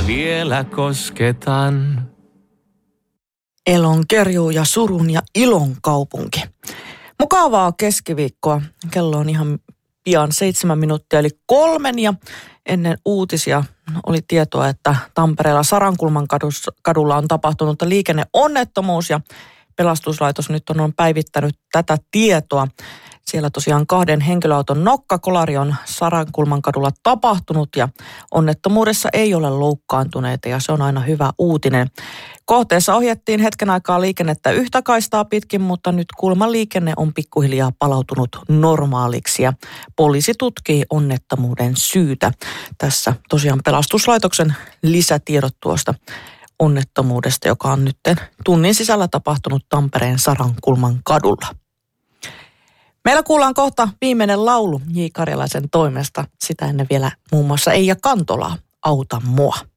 vielä kosketan. Elon kerjuu ja surun ja ilon kaupunki. Mukavaa keskiviikkoa. Kello on ihan pian 7 minuuttia eli 3 ja ennen uutisia oli tietoa, että Tampereella Sarankulman kadulla on tapahtunut liikenneonnettomuus ja pelastuslaitos nyt on päivittänyt tätä tietoa. Siellä tosiaan 2 henkilöauton nokkakolari on Sarankulman kadulla tapahtunut ja onnettomuudessa ei ole loukkaantuneita ja se on aina hyvä uutinen. Kohteessa ohjattiin hetken aikaa liikennettä yhtä kaistaa pitkin, mutta nyt kulmaliikenne on pikkuhiljaa palautunut normaaliksi ja poliisi tutkii onnettomuuden syytä. Tässä tosiaan pelastuslaitoksen lisätiedot tuosta onnettomuudesta, joka on nyt tunnin sisällä tapahtunut Tampereen Sarankulman kadulla. Meillä kuullaan kohta viimeinen laulu J. Karjalaisen toimesta. Sitä ennen vielä muun muassa Eija Kantolaa, Auta mua.